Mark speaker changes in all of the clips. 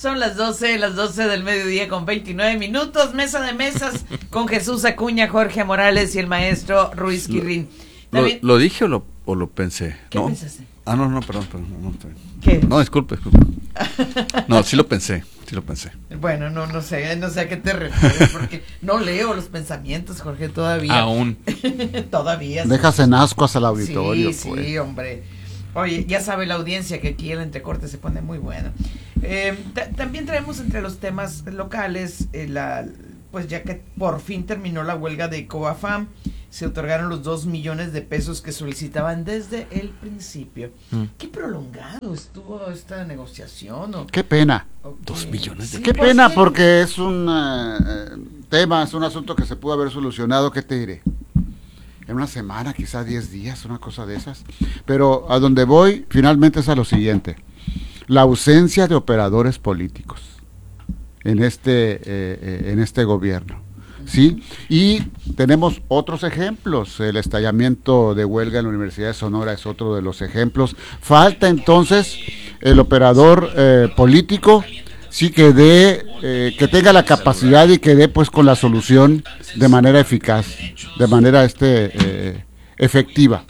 Speaker 1: Son las 12 del mediodía con 29 minutos. Mesa de mesas con Jesús Acuña, Jorge Morales y el maestro Ruiz Quirrín.
Speaker 2: ¿Lo dije o lo pensé?
Speaker 1: ¿Qué
Speaker 2: ¿no?
Speaker 1: pensaste?
Speaker 2: No, perdón.
Speaker 1: ¿Qué?
Speaker 2: No, disculpe. No, sí lo pensé.
Speaker 1: Bueno, no sé a qué te refieres, porque no leo los pensamientos, Jorge, todavía.
Speaker 2: Aún.
Speaker 1: Todavía.
Speaker 3: Dejas en ascuas al auditorio.
Speaker 1: Sí,
Speaker 3: pues.
Speaker 1: sí, hombre. Oye, ya sabe la audiencia que aquí el entrecorte se pone muy bueno. También traemos entre los temas locales, pues ya que por fin terminó la huelga de Coafam, se otorgaron los 2 millones de pesos que solicitaban desde el principio. Qué prolongado estuvo esta negociación.
Speaker 3: Qué pena.
Speaker 2: 2 millones de
Speaker 3: Qué pena, porque es un tema, es un asunto que se pudo haber solucionado, ¿qué te diré? En una semana, quizá 10 días, una cosa de esas. Pero a donde voy finalmente es a lo siguiente: la ausencia de operadores políticos en este gobierno, ¿sí? Y tenemos otros ejemplos. El estallamiento de huelga en la Universidad de Sonora es otro de los ejemplos. Falta entonces el operador político, sí, que tenga la capacidad y que dé pues con la solución de manera eficaz, de manera efectiva,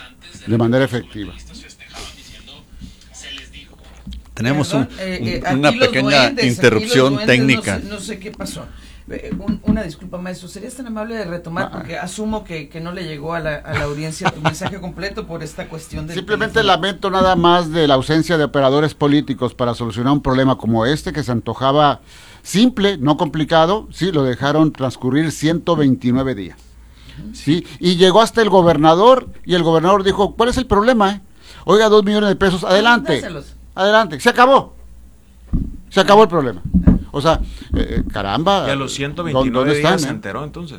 Speaker 2: Tenemos
Speaker 1: Perdón,
Speaker 2: una
Speaker 1: aquí los
Speaker 2: pequeña
Speaker 1: duendes,
Speaker 2: interrupción
Speaker 1: aquí los duendes,
Speaker 2: técnica.
Speaker 1: No sé qué pasó. Una disculpa, maestro, ¿serías tan amable de retomar? Porque asumo que no le llegó a la audiencia tu mensaje completo por esta cuestión de...
Speaker 3: Simplemente lamento nada más de la ausencia de operadores políticos para solucionar un problema como este, que se antojaba simple, no complicado. Sí, lo dejaron transcurrir 129 días. Sí, y llegó hasta el gobernador, y el gobernador dijo: ¿cuál es el problema? Oiga, 2 millones de pesos, adelante.
Speaker 1: Dáselos.
Speaker 3: Adelante, se acabó el problema. O sea, caramba.
Speaker 4: Y a los 129
Speaker 3: ¿dónde
Speaker 4: días
Speaker 3: están,
Speaker 4: se enteró entonces.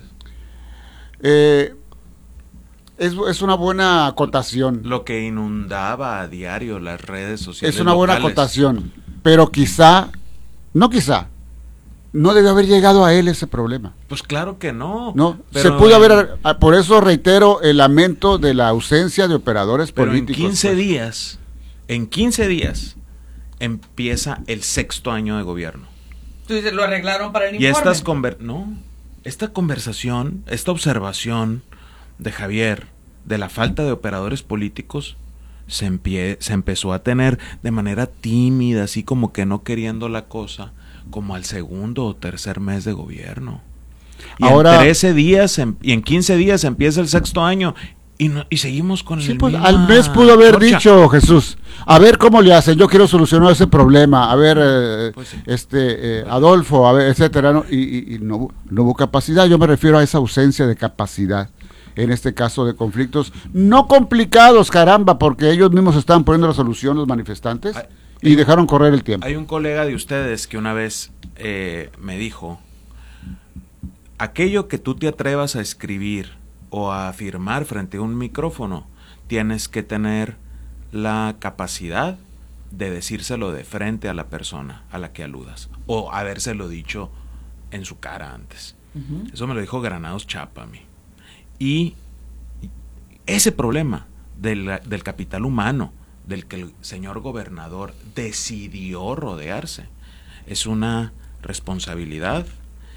Speaker 3: Es una buena acotación.
Speaker 4: Lo que inundaba a diario las redes sociales.
Speaker 3: Es una buena
Speaker 4: locales.
Speaker 3: acotación, pero no debe haber llegado a él ese problema.
Speaker 4: Pues claro que no.
Speaker 3: No,
Speaker 4: pero
Speaker 3: se pudo haber, por eso reitero el lamento de la ausencia de operadores
Speaker 4: pero
Speaker 3: políticos.
Speaker 4: En 15 días empieza el 6º año de gobierno.
Speaker 1: Tú dices, lo arreglaron para el
Speaker 4: Y
Speaker 1: informe.
Speaker 4: esta conversación, esta observación de Javier de la falta de operadores políticos se empezó a tener de manera tímida, así como que no queriendo la cosa, como al 2º o 3er mes de gobierno. Y
Speaker 3: ahora,
Speaker 4: en 13 días y en 15 días empieza el 6º año y seguimos con
Speaker 3: sí,
Speaker 4: el
Speaker 3: pues,
Speaker 4: mismo.
Speaker 3: al mes pudo haber dicho Jesús: a ver cómo le hacen, yo quiero solucionar ese problema, a ver,
Speaker 4: Pues sí.
Speaker 3: Adolfo, a ver, etcétera, ¿no? Y no hubo capacidad. Yo me refiero a esa ausencia de capacidad en este caso de conflictos no complicados, caramba, porque ellos mismos estaban poniendo la solución, los manifestantes, y dejaron correr el tiempo.
Speaker 4: Hay un colega de ustedes que una vez me dijo: aquello que tú te atrevas a escribir o a afirmar frente a un micrófono, tienes que tener la capacidad de decírselo de frente a la persona a la que aludas, o habérselo dicho en su cara antes. Eso me lo dijo Granados Chapa a mí. Y ese problema del capital humano, del que el señor gobernador decidió rodearse, es una responsabilidad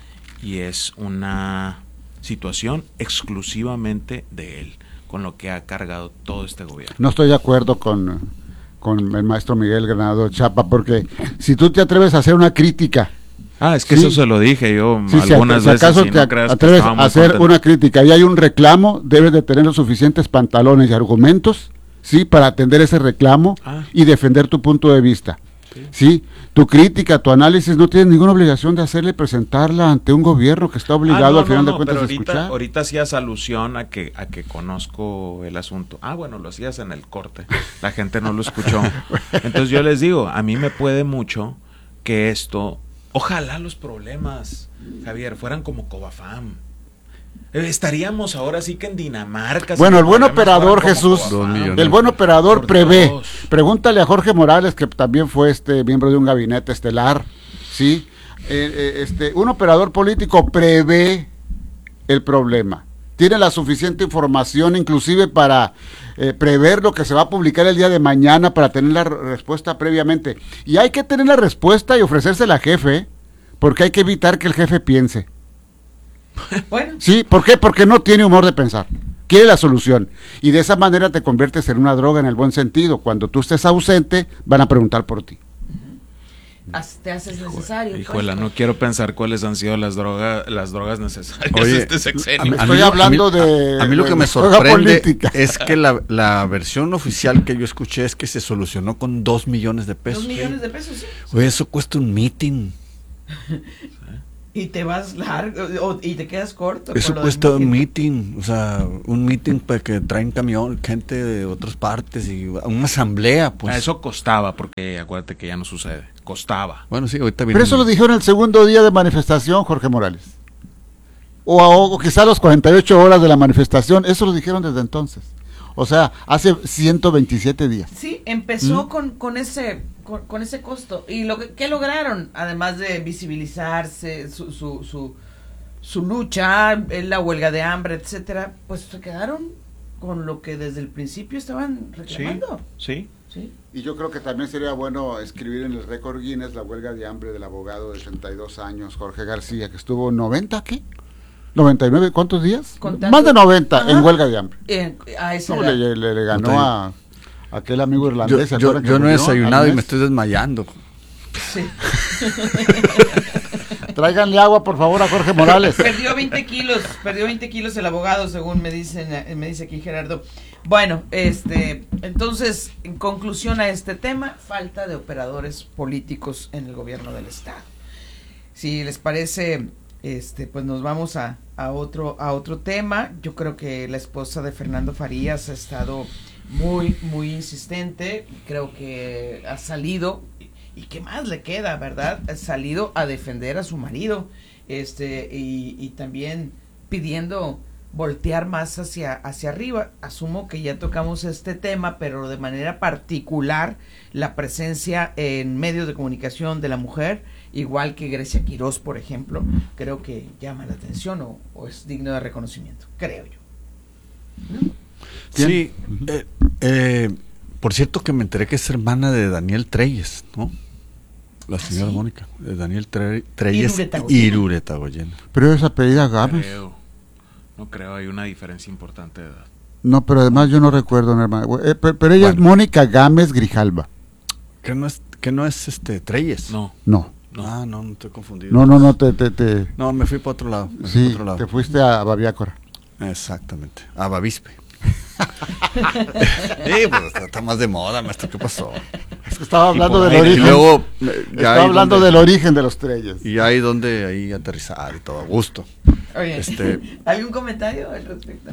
Speaker 4: y es una situación exclusivamente de él, con lo que ha cargado todo este gobierno.
Speaker 3: No estoy de acuerdo con el maestro Miguel Granado Chapa, porque si tú te atreves a hacer una crítica...
Speaker 4: Es que
Speaker 3: sí,
Speaker 4: eso se lo dije yo
Speaker 3: sí,
Speaker 4: algunas
Speaker 3: si acaso
Speaker 4: veces.
Speaker 3: te atreves a hacer una crítica y hay un reclamo, debes de tener los suficientes pantalones y argumentos, sí, para atender ese reclamo y defender tu punto de vista. Sí, tu crítica, tu análisis, no tienes ninguna obligación de hacerle presentarla ante un gobierno que está obligado al final de cuentas a escuchar.
Speaker 4: Ahorita hacías alusión a que conozco el asunto. Bueno, lo hacías en el corte, la gente no lo escuchó. Entonces yo les digo, a mí me puede mucho que esto, ojalá los problemas, Javier, fueran como Coafam. Estaríamos ahora sí que en Dinamarca.
Speaker 3: Bueno, el buen operador, Jesús, el buen operador prevé. Pregúntale a Jorge Morales, que también fue miembro de un gabinete estelar, ¿sí? Un operador político prevé el problema, tiene la suficiente información inclusive para prever lo que se va a publicar el día de mañana, para tener la respuesta previamente. Y hay que tener la respuesta y ofrecérsela al jefe, porque hay que evitar que el jefe piense.
Speaker 1: Bueno,
Speaker 3: Sí, ¿por qué? Porque no tiene humor de pensar. Quiere la solución. Y de esa manera te conviertes en una droga en el buen sentido. Cuando tú estés ausente, van a preguntar por ti.
Speaker 1: te haces necesario.
Speaker 4: Híjola,
Speaker 1: pues.
Speaker 4: no quiero pensar cuáles han sido las drogas necesarias
Speaker 2: Oye,
Speaker 4: de este sexenio.
Speaker 3: Estoy hablando de...
Speaker 2: A mí lo que me
Speaker 3: droga
Speaker 2: sorprende
Speaker 3: política.
Speaker 2: es que la versión oficial que yo escuché es que se solucionó con 2 millones de pesos.
Speaker 1: 2 millones de pesos, sí.
Speaker 2: Oye, eso cuesta un meeting.
Speaker 1: Y te vas largo, y te quedas corto.
Speaker 2: Eso
Speaker 1: con lo
Speaker 2: cuesta
Speaker 1: del
Speaker 2: un meeting, o sea, un meeting para que traen camión, gente de otras partes y una asamblea, pues.
Speaker 4: Eso costaba, porque acuérdate que ya no sucede. Costaba.
Speaker 2: Bueno, sí, ahorita
Speaker 3: Pero eso lo dijeron el segundo día de manifestación, Jorge Morales. O quizá los 48 horas de la manifestación, eso lo dijeron desde entonces. O sea, hace 127 días.
Speaker 1: Sí, empezó con ese costo. ¿Y qué lograron? Además de visibilizarse, su lucha, la huelga de hambre, etcétera, pues se quedaron con lo que desde el principio estaban reclamando.
Speaker 4: Sí.
Speaker 1: Sí.
Speaker 3: Y yo creo que también sería bueno escribir en el récord Guinness la huelga de hambre del abogado de 32 años, Jorge García, que estuvo 90, ¿qué? 99, ¿cuántos días?
Speaker 1: Contando.
Speaker 3: Más de 90
Speaker 1: Ajá.
Speaker 3: en huelga de hambre.
Speaker 1: A esa
Speaker 3: No,
Speaker 1: edad.
Speaker 3: le ganó
Speaker 2: No,
Speaker 3: a aquel amigo irlandés. ¿se
Speaker 2: yo
Speaker 3: acuerdan que
Speaker 2: no he
Speaker 3: murió?
Speaker 2: desayunado y
Speaker 3: Al
Speaker 2: me
Speaker 3: mes.
Speaker 2: estoy desmayando.
Speaker 1: Sí.
Speaker 3: Tráiganle agua, por favor, a Jorge Morales.
Speaker 1: Perdió 20 kilos el abogado, según me dice aquí Gerardo. Bueno, entonces, en conclusión a este tema, falta de operadores políticos en el gobierno del estado. Si les parece, pues nos vamos a otro tema. Yo creo que la esposa de Fernando Farías ha estado muy insistente. Creo que ha salido, y qué más le queda, ¿verdad? Ha salido a defender a su marido, y también pidiendo voltear más hacia arriba. Asumo que ya tocamos este tema, pero de manera particular la presencia en medios de comunicación de la mujer, igual que Grecia Quirós, por ejemplo, creo que llama la atención o es digno de reconocimiento, creo yo. ¿No?
Speaker 2: Sí, por cierto que me enteré que es hermana de Daniel Treyes, ¿no? La señora
Speaker 1: ¿sí?
Speaker 2: Mónica, de Daniel Treyes
Speaker 1: Iruretagoyena.
Speaker 2: Iruretagoyena.
Speaker 3: Pero es apellida Gámez.
Speaker 4: No creo, hay una diferencia importante de edad.
Speaker 3: No, pero además yo no recuerdo, mi hermana. Pero ella es
Speaker 2: Bueno.
Speaker 3: Mónica Gámez Grijalva.
Speaker 2: Que no es Treyes.
Speaker 4: No.
Speaker 3: No,
Speaker 2: Ah, no estoy confundido.
Speaker 3: no,
Speaker 2: No, me fui para otro lado.
Speaker 3: sí, te fuiste a Babiácora.
Speaker 2: Exactamente. A Bavispe. Pues está más de moda, maestro. ¿Qué pasó?
Speaker 3: Es que estaba hablando
Speaker 2: por
Speaker 3: del
Speaker 2: ahí,
Speaker 3: origen.
Speaker 2: y luego
Speaker 3: Estaba hablando del origen de los Treyes.
Speaker 2: Y hay donde ahí aterrizar y todo a gusto.
Speaker 1: Oye,
Speaker 2: Este-
Speaker 1: ¿algún comentario al respecto?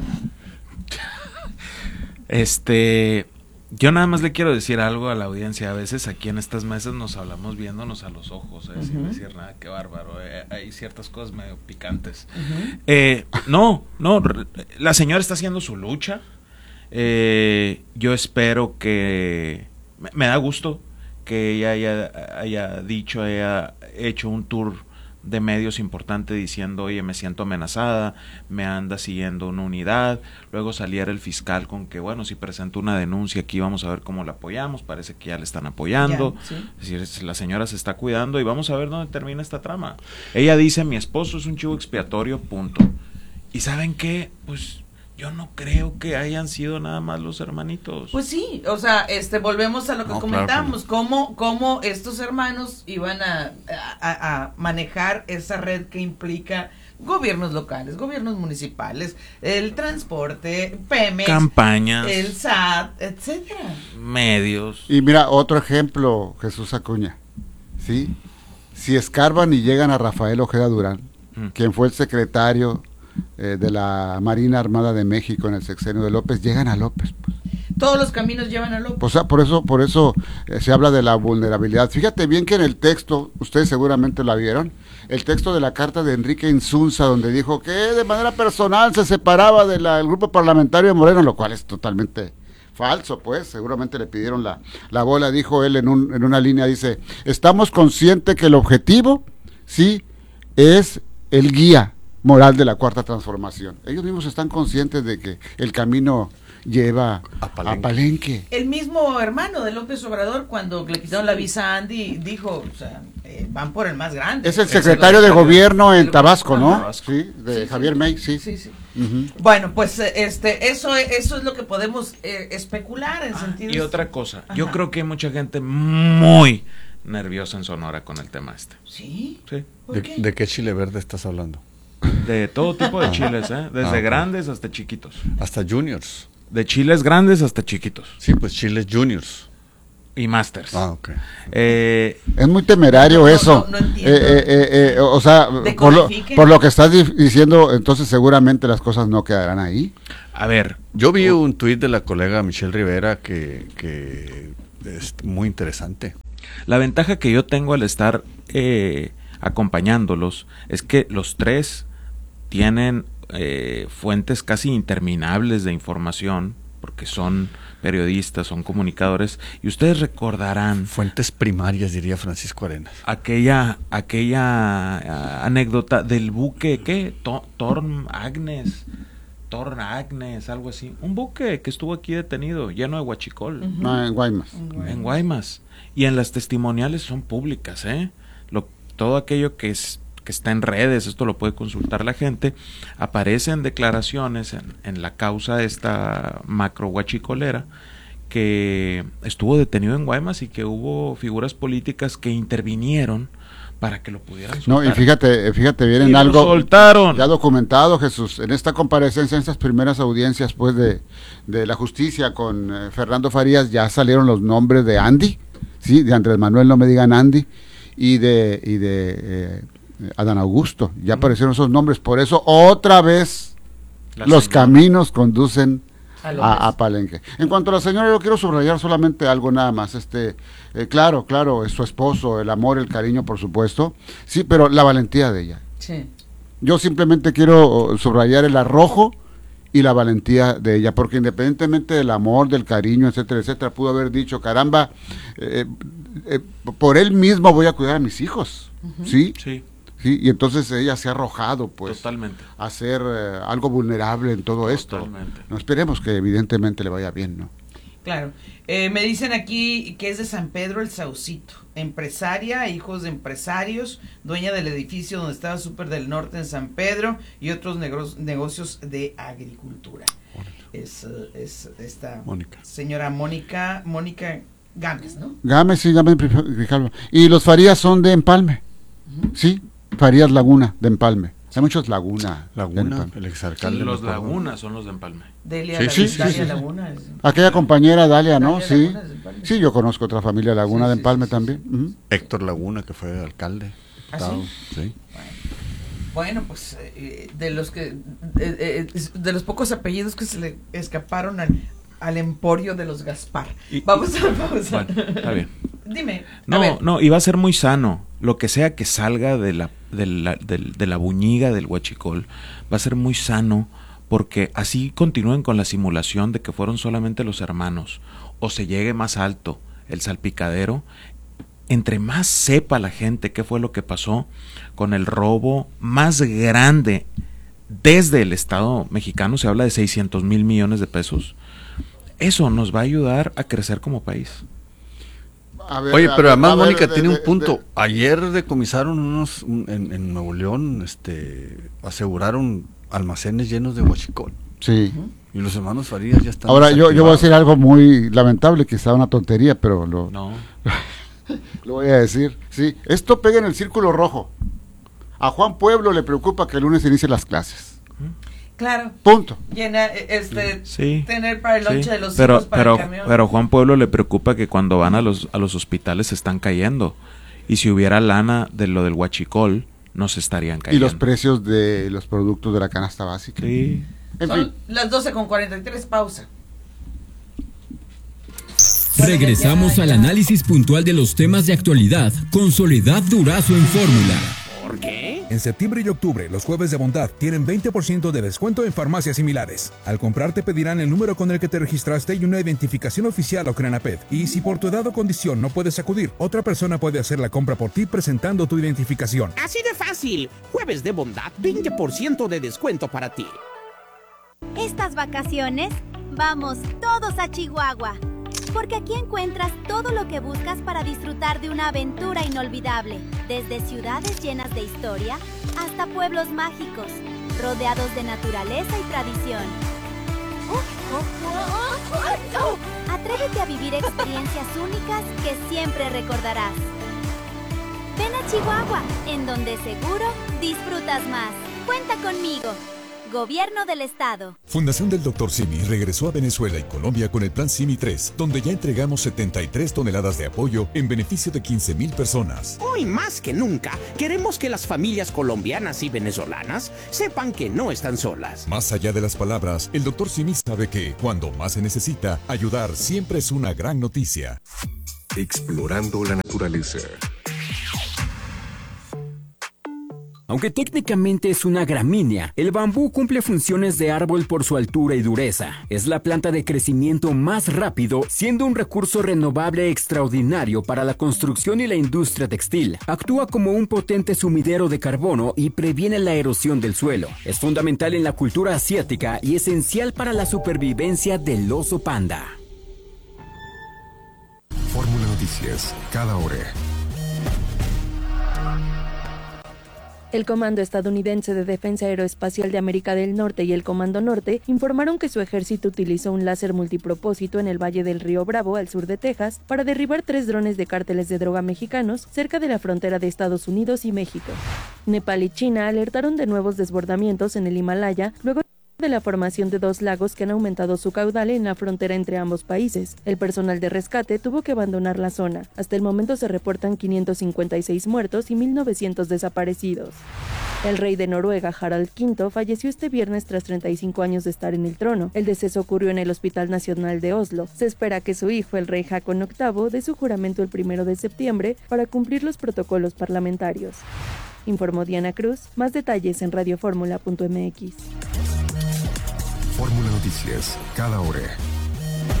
Speaker 4: Yo nada más le quiero decir algo a la audiencia. A veces aquí en estas mesas nos hablamos viéndonos a los ojos, sin
Speaker 1: Ujú.
Speaker 4: decir nada, qué bárbaro. Hay ciertas cosas medio picantes.
Speaker 1: Ujú.
Speaker 4: No, la señora está haciendo su lucha. Yo espero que... Me da gusto que ella haya hecho un tour de medios importante diciendo, oye, me siento amenazada, me anda siguiendo una unidad. Luego saliera el fiscal con que, bueno, si presento una denuncia aquí, vamos a ver cómo la apoyamos. Parece que ya le están apoyando.
Speaker 1: Ya, sí.
Speaker 4: Es decir, la señora se está cuidando y vamos a ver dónde termina esta trama. Ella dice, mi esposo es un chivo expiatorio, punto. ¿Y saben qué? Pues yo no creo que hayan sido nada más los hermanitos.
Speaker 1: Pues sí, o sea, volvemos a lo que
Speaker 2: No,
Speaker 1: comentamos, cómo estos hermanos iban a manejar esa red que implica gobiernos locales, gobiernos municipales, el transporte, Pemex,
Speaker 4: Campañas,
Speaker 1: el SAT, etcétera.
Speaker 4: medios.
Speaker 3: Y mira, otro ejemplo, Jesús Acuña. ¿Sí? Si escarban y llegan a Rafael Ojeda Durán, quien fue el secretario de la Marina Armada de México en el sexenio de López, llegan a López. Pues.
Speaker 1: Todos los caminos llevan a López.
Speaker 3: O sea, por eso se habla de la vulnerabilidad. Fíjate bien que en el texto, ustedes seguramente la vieron, el texto de la carta de Enrique Insunza, donde dijo que de manera personal se separaba del grupo parlamentario de Moreno, lo cual es totalmente falso, pues, seguramente le pidieron la bola, dijo él en una línea, dice, estamos conscientes que el objetivo, sí, es el guía, moral de la Cuarta Transformación. Ellos mismos están conscientes de que el camino lleva a Palenque.
Speaker 1: El mismo hermano de López Obrador, cuando le quitaron la visa a Andy, dijo, o sea, van por el más grande.
Speaker 3: Es el secretario de gobierno en Tabasco, ¿no? Sí, de Javier May, sí. Uh-huh.
Speaker 1: Bueno, pues eso es lo que podemos especular en sentido.
Speaker 4: Y otra cosa, yo creo que hay mucha gente muy nerviosa en Sonora con el tema este.
Speaker 1: ¿Sí?
Speaker 4: Sí.
Speaker 2: ¿De qué chile verde estás hablando?
Speaker 4: De todo tipo de chiles, desde grandes hasta chiquitos.
Speaker 2: Hasta juniors.
Speaker 4: De chiles grandes hasta chiquitos.
Speaker 2: Sí, pues chiles juniors.
Speaker 4: Y masters.
Speaker 2: Ok.
Speaker 3: Es muy temerario eso.
Speaker 1: No entiendo.
Speaker 3: O sea, por lo que estás diciendo, entonces seguramente las cosas no quedarán ahí.
Speaker 4: A ver.
Speaker 2: Yo vi un tuit de la colega Michelle Rivera que es muy interesante.
Speaker 4: La ventaja que yo tengo al estar acompañándolos es que los tres tienen fuentes casi interminables de información, porque son periodistas, son comunicadores, y ustedes recordarán...
Speaker 2: Fuentes primarias, diría Francisco Arenas.
Speaker 4: Aquella anécdota del buque, ¿qué? Torn Agnes, algo así. Un buque que estuvo aquí detenido, lleno de huachicol.
Speaker 3: En Guaymas.
Speaker 4: En Guaymas. Y en las testimoniales son públicas, todo aquello que está en redes, esto lo puede consultar la gente, aparecen declaraciones en la causa de esta macro huachicolera, que estuvo detenido en Guaymas y que hubo figuras políticas que intervinieron para que lo pudieran soltar.
Speaker 3: No, y fíjate bien en algo
Speaker 4: soltaron.
Speaker 3: Ya documentado, Jesús, en esta comparecencia, en estas primeras audiencias pues de la justicia con Fernando Farías, ya salieron los nombres de Andy, sí, de Andrés Manuel, no me digan Andy, y de Adán Augusto, ya aparecieron esos nombres, por eso otra vez los caminos conducen a Palenque. En cuanto a la señora, yo quiero subrayar solamente algo nada más, claro, es su esposo, el amor, el cariño, por supuesto, sí, pero la valentía de ella.
Speaker 1: Sí.
Speaker 3: Yo simplemente quiero subrayar el arrojo y la valentía de ella, porque independientemente del amor, del cariño, etcétera, etcétera, pudo haber dicho, caramba, por él mismo voy a cuidar a mis hijos, ¿sí?
Speaker 4: Sí.
Speaker 3: Sí, y entonces ella se ha arrojado pues
Speaker 4: totalmente
Speaker 3: a ser algo vulnerable en todo
Speaker 4: totalmente.
Speaker 3: esto. No esperemos que evidentemente le vaya bien, ¿no?
Speaker 1: Claro. Me dicen aquí que es de San Pedro el Saucito, empresaria, hijos de empresarios, dueña del edificio donde estaba Súper del Norte en San Pedro y otros negocios de agricultura. Es esta
Speaker 2: Mónica.
Speaker 1: Señora Mónica Gámez, ¿no?
Speaker 3: Gámez, sí, Gámez. Y los Farías son de Empalme, sí, Farías Laguna, de Empalme. Hay muchos Laguna,
Speaker 2: el exalcalde.
Speaker 4: Sí, los Laguna son los de Empalme.
Speaker 1: Delia Laguna.
Speaker 3: Aquella compañera Dalia, ¿no?
Speaker 1: Dalia
Speaker 3: Sí.
Speaker 1: Laguna es de Empalme.
Speaker 3: Sí, yo conozco otra familia Laguna de Empalme también. Uh-huh.
Speaker 2: Héctor Laguna, que fue alcalde.
Speaker 1: ¿Ah, sí?
Speaker 2: Sí.
Speaker 1: Bueno, pues de los pocos apellidos que se le escaparon al emporio de los Gaspar. Vamos a pausa.
Speaker 4: Bueno, está bien.
Speaker 1: Dime.
Speaker 4: No, y va a ser muy sano. Lo que sea que salga de la buñiga del huachicol, va a ser muy sano, porque así continúen con la simulación de que fueron solamente los hermanos, o se llegue más alto el salpicadero. Entre más sepa la gente qué fue lo que pasó con el robo más grande desde el Estado mexicano, se habla de 600 mil millones de pesos, eso nos va a ayudar a crecer como país.
Speaker 2: Oye, pero además Mónica tiene un punto. Ayer decomisaron unos en Nuevo León, aseguraron almacenes llenos de huachicol.
Speaker 3: Sí.
Speaker 2: Y los hermanos Farías ya están.
Speaker 3: Ahora yo voy a decir algo muy lamentable, quizá una tontería, pero lo voy a decir. Sí, esto pega en el círculo rojo. A Juan Pueblo le preocupa que el lunes inicien las clases.
Speaker 1: Claro.
Speaker 3: Punto.
Speaker 1: Llenar,
Speaker 4: sí,
Speaker 1: tener para el lonche de los
Speaker 4: pero,
Speaker 1: hijos, para el camión.
Speaker 4: Pero Juan Pueblo le preocupa que cuando van a los hospitales se están cayendo. Y si hubiera lana de lo del huachicol, no se estarían cayendo.
Speaker 3: Y los precios de los productos de la canasta básica.
Speaker 4: Sí.
Speaker 3: En
Speaker 1: Son
Speaker 3: fin.
Speaker 1: las 12:43, pausa.
Speaker 5: Regresamos al análisis puntual de los temas de actualidad con Soledad Durazo en Fórmula.
Speaker 4: ¿Por qué?
Speaker 6: En septiembre y octubre, los jueves de bondad tienen 20% de descuento en farmacias similares. Al comprar te pedirán el número con el que te registraste y una identificación oficial o Crenaped. Y si por tu edad o condición no puedes acudir, otra persona puede hacer la compra por ti presentando tu identificación.
Speaker 7: Así de fácil. Jueves de bondad, 20% de descuento para ti.
Speaker 8: Estas vacaciones, vamos todos a Chihuahua. Porque aquí encuentras todo lo que buscas para disfrutar de una aventura inolvidable. Desde ciudades llenas de historia hasta pueblos mágicos, rodeados de naturaleza y tradición. Atrévete a vivir experiencias únicas que siempre recordarás. Ven a Chihuahua, en donde seguro disfrutas más. Cuenta conmigo. Gobierno del Estado.
Speaker 9: Fundación del Dr. Simi regresó a Venezuela y Colombia con el Plan Simi 3, donde ya entregamos 73 toneladas de apoyo en beneficio de 15,000 personas.
Speaker 7: Hoy más que nunca, queremos que las familias colombianas y venezolanas sepan que no están solas.
Speaker 9: Más allá de las palabras, el Dr. Simi sabe que, cuando más se necesita, ayudar siempre es una gran noticia.
Speaker 10: Explorando la naturaleza.
Speaker 5: Aunque técnicamente es una gramínea, el bambú cumple funciones de árbol por su altura y dureza. Es la planta de crecimiento más rápido, siendo un recurso renovable extraordinario para la construcción y la industria textil. Actúa como un potente sumidero de carbono y previene la erosión del suelo. Es fundamental en la cultura asiática y esencial para la supervivencia del oso panda.
Speaker 10: Fórmula Noticias, cada hora.
Speaker 11: El Comando Estadounidense de Defensa Aeroespacial de América del Norte y el Comando Norte informaron que su ejército utilizó un láser multipropósito en el Valle del Río Bravo, al sur de Texas, para derribar 3 drones de cárteles de droga mexicanos cerca de la frontera de Estados Unidos y México. Nepal y China alertaron de nuevos desbordamientos en el Himalaya luego de la formación de 2 lagos que han aumentado su caudal en la frontera entre ambos países. El personal de rescate tuvo que abandonar la zona. Hasta el momento se reportan 556 muertos y 1,900 desaparecidos. El rey de Noruega, Harald V, falleció este viernes tras 35 años de estar en el trono. El deceso ocurrió en el Hospital Nacional de Oslo. Se espera que su hijo, el rey Haakon VIII, dé su juramento el 1 de septiembre para cumplir los protocolos parlamentarios. Informó Diana Cruz. Más detalles en radioformula.mx.
Speaker 10: Fórmula Noticias, cada hora.